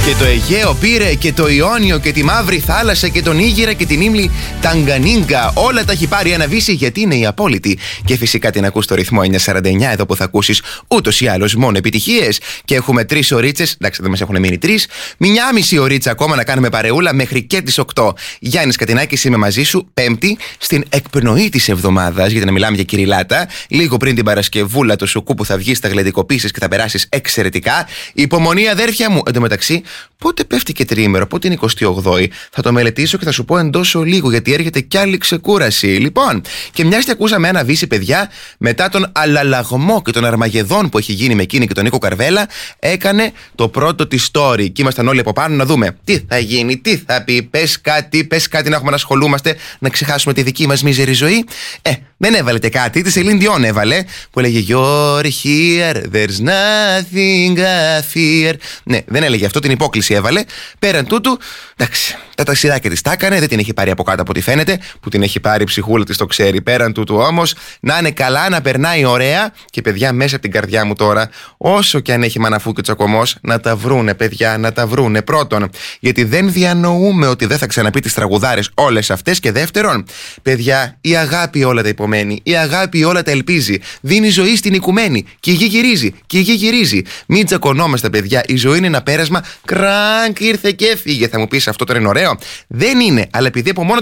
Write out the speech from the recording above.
Και το Αιγαίο πήρε και το Ιόνιο και τη Μαύρη Θάλασσα και τον Ήγηρα και την ύμνη Ταγκανίγκα. Όλα τα έχει πάρει ένα Βύση γιατί είναι η απόλυτη. Και φυσικά την ακούς στο ρυθμό 949 εδώ που θα ακούσεις ούτως ή άλλως μόνο επιτυχίες. Και έχουμε 3 ωρίτσες, εντάξει δεν μας έχουν μείνει 3, μια μισή ωρίτσα ακόμα να κάνουμε παρεούλα μέχρι και τις 8. Γιάννης Κατινάκης είμαι μαζί σου, Πέμπτη, στην εκπνοή της εβδομάδας, γιατί να μιλάμε για κυριλάτα, λίγο πριν την Παρασκευούλα, το σουκού που θα βγει στα γλεντικοποίησεις και θα περάσεις εξαιρετικά. Υπομονή, αδέρφια μου. Εν τω μεταξύ, πότε πέφτει και τριήμερο, πότε είναι 28η, θα το μελετήσω και θα σου πω εντός λίγο, γιατί έρχεται κι άλλη ξεκούραση. Λοιπόν, και μιας και ακούσαμε ένα Βύση, παιδιά, μετά τον αλαλαγμό και τον Αρμαγεδόν που έχει γίνει με εκείνη και τον Νίκο Καρβέλα, έκανε το πρώτο της story. Και ήμασταν όλοι από πάνω να δούμε τι θα γίνει, τι θα πει, πες κάτι να έχουμε να ασχολούμαστε, να ξεχάσουμε τη δική μας μίζερη ζωή. Δεν έβαλε και κάτι, τη Celine Dion έβαλε, που έλεγε You're here, there's nothing I fear. Ναι, δεν έλεγε αυτό, την υπόκληση έβαλε. Πέραν τούτου, εντάξει, τα ταξιδάκια της τα έκανε, δεν την έχει πάρει από κάτω από ό,τι φαίνεται, που την έχει πάρει η ψυχούλα της, το ξέρει. Πέραν τούτου όμως, να είναι καλά, να περνάει ωραία. Και παιδιά, μέσα από την καρδιά μου τώρα, όσο και αν έχει μαναφού και τσακωμός, να τα βρούνε, παιδιά, να τα βρούνε. Πρώτον, γιατί δεν διανοούμε ότι δεν θα ξαναπεί τις τραγουδάρες όλες αυτές. Και δεύτερον, παιδιά, η αγάπη όλα τα υπομένει, η αγάπη όλα τα ελπίζει. Δίνει ζωή στην οικουμένη. Και η γη γυρίζει, και η γη γυρίζει. Μην τσακωνόμαστε, παιδιά. Η ζωή είναι ένα πέρασμα. Κρανκ, ήρθε και έφυγε. Θα μου πεις αυτό τώρα είναι ωραίο. Δεν είναι, αλλά επειδή από μόνο